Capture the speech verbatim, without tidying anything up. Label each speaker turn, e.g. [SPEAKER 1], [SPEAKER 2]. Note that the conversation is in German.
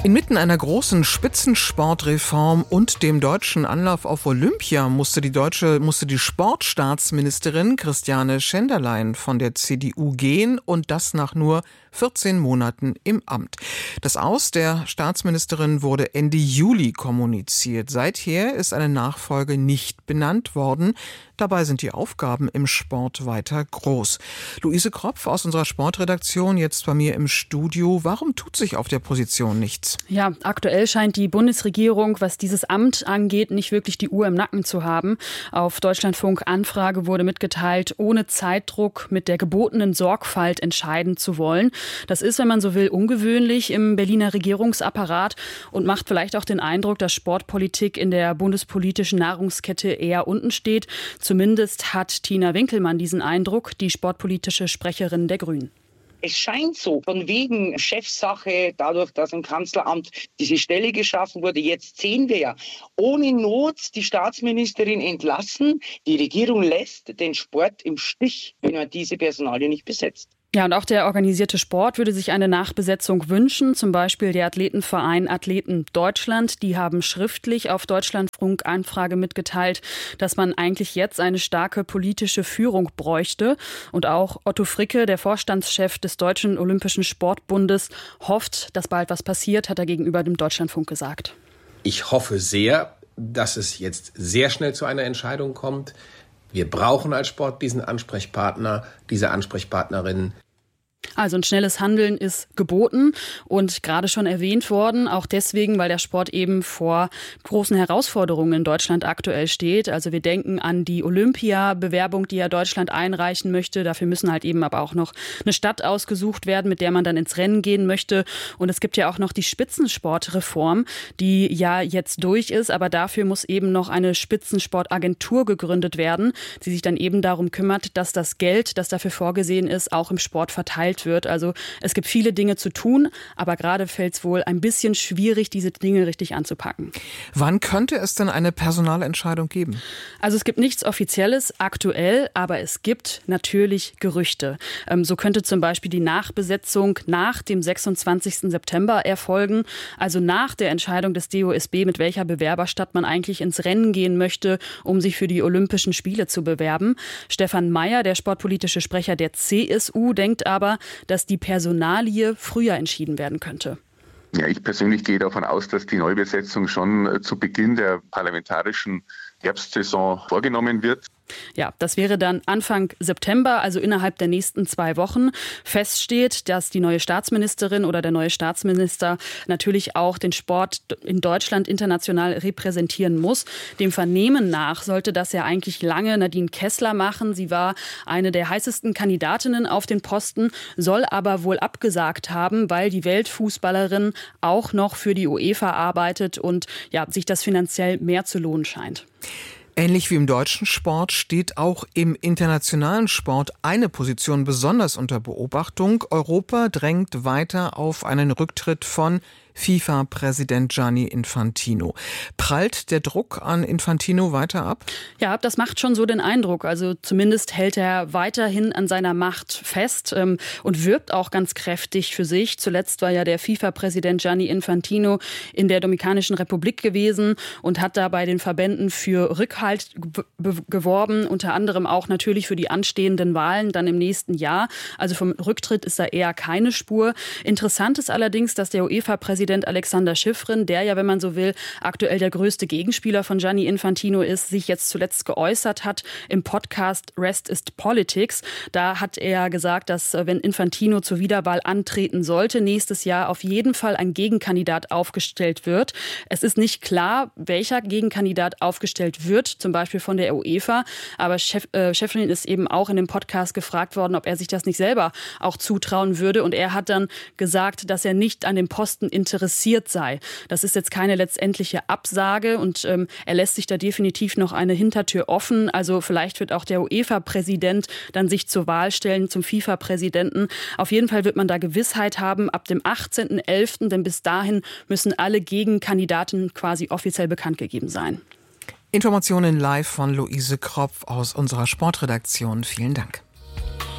[SPEAKER 1] Inmitten einer großen Spitzensportreform und dem deutschen Anlauf auf Olympia musste die deutsche, musste die Sportstaatsministerin Christiane Schenderlein von der C D U gehen und das nach nur vierzehn Monaten im Amt. Das Aus der Staatsministerin wurde Ende Juli kommuniziert. Seither ist eine Nachfolge nicht benannt worden. Dabei sind die Aufgaben im Sport weiter groß. Luise Kropf aus unserer Sportredaktion jetzt bei mir im Studio. Warum tut sich auf der Position nichts?
[SPEAKER 2] Ja, aktuell scheint die Bundesregierung, was dieses Amt angeht, nicht wirklich die Uhr im Nacken zu haben. Auf Deutschlandfunk Anfrage wurde mitgeteilt, ohne Zeitdruck mit der gebotenen Sorgfalt entscheiden zu wollen. Das ist, wenn man so will, ungewöhnlich im Berliner Regierungsapparat und macht vielleicht auch den Eindruck, dass Sportpolitik in der bundespolitischen Nahrungskette eher unten steht. Zumindest hat Tina Winkelmann diesen Eindruck, die sportpolitische Sprecherin der Grünen.
[SPEAKER 3] Es scheint so, von wegen Chefsache, dadurch, dass im Kanzleramt diese Stelle geschaffen wurde. Jetzt sehen wir ja, ohne Not die Staatsministerin entlassen. Die Regierung lässt den Sport im Stich, wenn man diese Personalie nicht besetzt.
[SPEAKER 2] Ja, und auch der organisierte Sport würde sich eine Nachbesetzung wünschen. Zum Beispiel der Athletenverein Athleten Deutschland. Die haben schriftlich auf Deutschlandfunk Anfrage mitgeteilt, dass man eigentlich jetzt eine starke politische Führung bräuchte. Und auch Otto Fricke, der Vorstandschef des Deutschen Olympischen Sportbundes, hofft, dass bald was passiert, hat er gegenüber dem Deutschlandfunk gesagt.
[SPEAKER 4] Ich hoffe sehr, dass es jetzt sehr schnell zu einer Entscheidung kommt. Wir brauchen als Sport diesen Ansprechpartner, diese Ansprechpartnerin.
[SPEAKER 2] Also ein schnelles Handeln ist geboten und gerade schon erwähnt worden, auch deswegen, weil der Sport eben vor großen Herausforderungen in Deutschland aktuell steht. Also wir denken an die Olympia-Bewerbung, die ja Deutschland einreichen möchte. Dafür müssen halt eben aber auch noch eine Stadt ausgesucht werden, mit der man dann ins Rennen gehen möchte. Und es gibt ja auch noch die Spitzensportreform, die ja jetzt durch ist, aber dafür muss eben noch eine Spitzensportagentur gegründet werden, die sich dann eben darum kümmert, dass das Geld, das dafür vorgesehen ist, auch im Sport verteilt wird. Also es gibt viele Dinge zu tun, aber gerade fällt es wohl ein bisschen schwierig, diese Dinge richtig anzupacken.
[SPEAKER 1] Wann könnte es denn eine Personalentscheidung geben?
[SPEAKER 2] Also es gibt nichts Offizielles aktuell, aber es gibt natürlich Gerüchte. Ähm, so könnte zum Beispiel die Nachbesetzung nach dem sechsundzwanzigsten September erfolgen, also nach der Entscheidung des D O S B, mit welcher Bewerberstadt man eigentlich ins Rennen gehen möchte, um sich für die Olympischen Spiele zu bewerben. Stefan Mayer, der sportpolitische Sprecher der C S U, denkt aber, dass die Personalie früher entschieden werden könnte.
[SPEAKER 5] Ja, ich persönlich gehe davon aus, dass die Neubesetzung schon zu Beginn der parlamentarischen Herbstsaison vorgenommen wird.
[SPEAKER 2] Ja, das wäre dann Anfang September, also innerhalb der nächsten zwei Wochen. Fest steht, dass die neue Staatsministerin oder der neue Staatsminister natürlich auch den Sport in Deutschland international repräsentieren muss. Dem Vernehmen nach sollte das ja eigentlich lange Nadine Kessler machen. Sie war eine der heißesten Kandidatinnen auf den Posten, soll aber wohl abgesagt haben, weil die Weltfußballerin auch noch für die UEFA arbeitet und ja, sich das finanziell mehr zu lohnen scheint.
[SPEAKER 1] Ähnlich wie im deutschen Sport steht auch im internationalen Sport eine Position besonders unter Beobachtung. Europa drängt weiter auf einen Rücktritt von FIFA-Präsident Gianni Infantino. Prallt der Druck an Infantino weiter ab?
[SPEAKER 2] Ja, das macht schon so den Eindruck. Also zumindest hält er weiterhin an seiner Macht fest ähm, und wirbt auch ganz kräftig für sich. Zuletzt war ja der FIFA-Präsident Gianni Infantino in der Dominikanischen Republik gewesen und hat da bei den Verbänden für Rückhalt ge- geworben, unter anderem auch natürlich für die anstehenden Wahlen dann im nächsten Jahr. Also vom Rücktritt ist da eher keine Spur. Interessant ist allerdings, dass der UEFA-Präsident Alexander Schifrin, der ja, wenn man so will, aktuell der größte Gegenspieler von Gianni Infantino ist, sich jetzt zuletzt geäußert hat im Podcast Rest is Politics. Da hat er gesagt, dass wenn Infantino zur Wiederwahl antreten sollte, nächstes Jahr auf jeden Fall ein Gegenkandidat aufgestellt wird. Es ist nicht klar, welcher Gegenkandidat aufgestellt wird, zum Beispiel von der UEFA. Aber Chef, äh, Schifrin ist eben auch in dem Podcast gefragt worden, ob er sich das nicht selber auch zutrauen würde. Und er hat dann gesagt, dass er nicht an dem Posten interessiert interessiert sei. Das ist jetzt keine letztendliche Absage und ähm, er lässt sich da definitiv noch eine Hintertür offen. Also vielleicht wird auch der UEFA-Präsident dann sich zur Wahl stellen zum FIFA-Präsidenten. Auf jeden Fall wird man da Gewissheit haben ab dem achtzehnten elften, denn bis dahin müssen alle Gegenkandidaten quasi offiziell bekannt gegeben sein.
[SPEAKER 1] Informationen live von Luise Kropf aus unserer Sportredaktion. Vielen Dank.